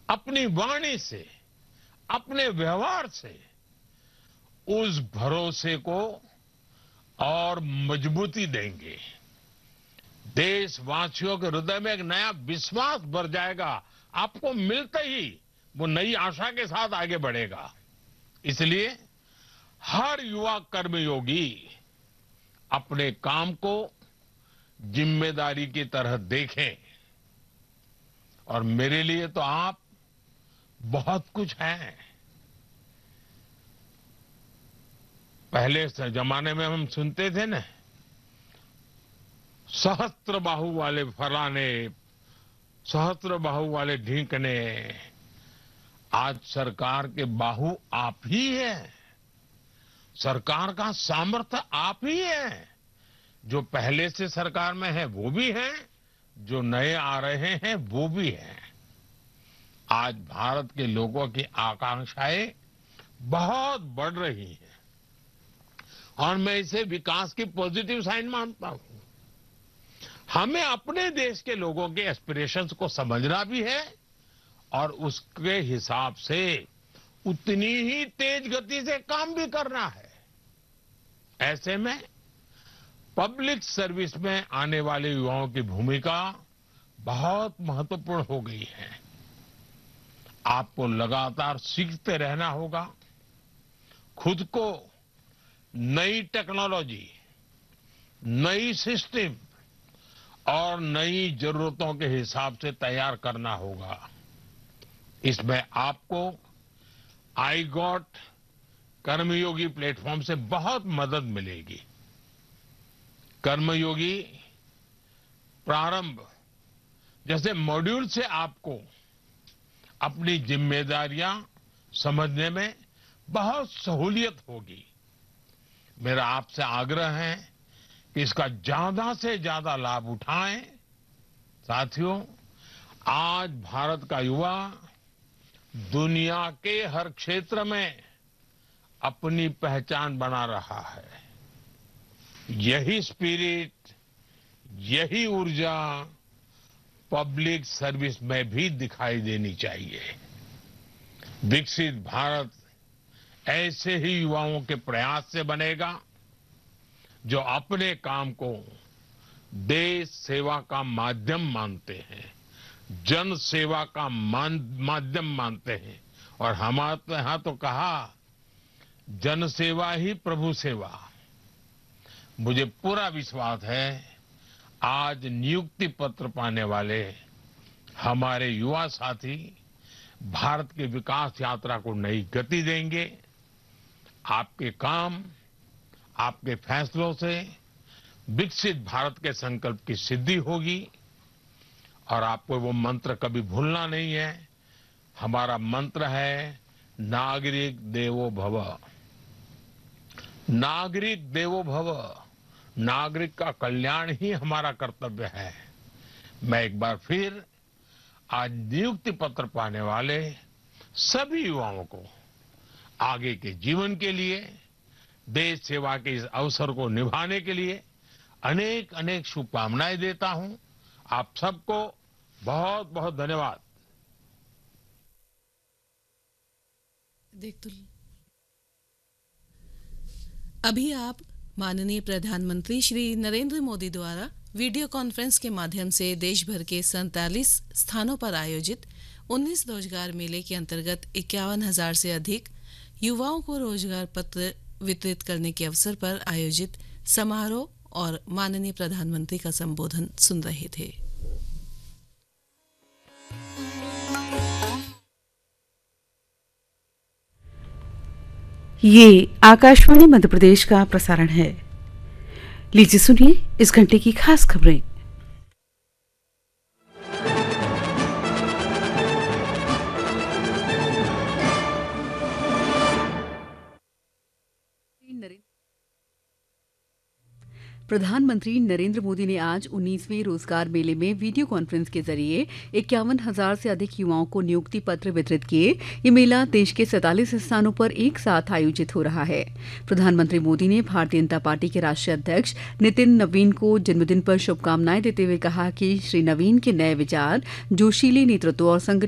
अपनी वाणी से, अपने व्यवहार से उस भरोसे को और मजबूती देंगे। देशवासियों के हृदय में एक नया विश्वास भर जाएगा। आपको मिलते ही वो नई आशा के साथ आगे बढ़ेगा। इसलिए हर युवा कर्मयोगी अपने काम को जिम्मेदारी की तरह देखें। और मेरे लिए तो आप बहुत कुछ हैं। पहले से जमाने में हम सुनते थे ना, सहस्त्र बाहु वाले फलाने, सहस्त्र बाहु वाले ढींकने। आज सरकार के बाहु आप ही हैं। सरकार का सामर्थ्य आप ही है। जो पहले से सरकार में है वो भी हैं, जो नए आ रहे हैं वो भी हैं। आज भारत के लोगों की आकांक्षाएं बहुत बढ़ रही हैं और मैं इसे विकास की पॉजिटिव साइन मानता हूं। हमें अपने देश के लोगों के एस्पिरेशंस को समझना भी है और उसके हिसाब से उतनी ही तेज गति से काम भी करना है। ऐसे में पब्लिक सर्विस में आने वाले युवाओं की भूमिका बहुत महत्वपूर्ण हो गई है। आपको लगातार सीखते रहना होगा, खुद को नई टेक्नोलॉजी, नई सिस्टम और नई जरूरतों के हिसाब से तैयार करना होगा। इसमें आपको आई गॉट कर्मयोगी प्लेटफॉर्म से बहुत मदद मिलेगी। कर्मयोगी प्रारंभ जैसे मॉड्यूल से आपको अपनी जिम्मेदारियां समझने में बहुत सहूलियत होगी। मेरा आपसे आग्रह है कि इसका ज्यादा से ज्यादा लाभ उठाएं। साथियों, आज भारत का युवा दुनिया के हर क्षेत्र में अपनी पहचान बना रहा है। यही स्पिरिट, यही ऊर्जा पब्लिक सर्विस में भी दिखाई देनी चाहिए। विकसित भारत ऐसे ही युवाओं के प्रयास से बनेगा जो अपने काम को देश सेवा का माध्यम मानते हैं, जन सेवा का माध्यम मानते हैं। और हमारे यहां तो कहा, जन सेवा ही प्रभु सेवा। मुझे पूरा विश्वास है आज नियुक्ति पत्र पाने वाले हमारे युवा साथी भारत के विकास यात्रा को नई गति देंगे। आपके काम, आपके फैसलों से विकसित भारत के संकल्प की सिद्धि होगी। और आपको वो मंत्र कभी भूलना नहीं है। हमारा मंत्र है, नागरिक देवो भव। नागरिक देवो भव। नागरिक का कल्याण ही हमारा कर्तव्य है। मैं एक बार फिर आज नियुक्ति पत्र पाने वाले सभी युवाओं को आगे के जीवन के लिए, देश सेवा के इस अवसर को निभाने के लिए अनेक अनेक शुभकामनाएं देता हूं। आप सबको बहुत बहुत धन्यवाद। अभी आप माननीय प्रधानमंत्री श्री नरेंद्र मोदी द्वारा वीडियो कॉन्फ्रेंस के माध्यम से देश भर के 47 स्थानों पर आयोजित 19 रोजगार मेले के अंतर्गत 51,000 से अधिक युवाओं को रोजगार पत्र वितरित करने के अवसर पर आयोजित समारोह और माननीय प्रधानमंत्री का संबोधन सुन रहे थे। ये आकाशवाणी मध्य प्रदेश का प्रसारण है। लीजिए सुनिए इस घंटे की खास खबरें। प्रधानमंत्री नरेंद्र मोदी ने आज 19वें रोजगार मेले में वीडियो कॉन्फ्रेंस के जरिए 51,000 से अधिक युवाओं को नियुक्ति पत्र वितरित किए। ये मेला देश के 47 स्थानों पर एक साथ आयोजित हो रहा है। प्रधानमंत्री मोदी ने भारतीय जनता पार्टी के राष्ट्रीय अध्यक्ष नितिन नवीन को जन्मदिन पर शुभकामनाएं देते हुए कहा कि श्री नवीन के नए विचार, जोशीले नेतृत्व और संगठन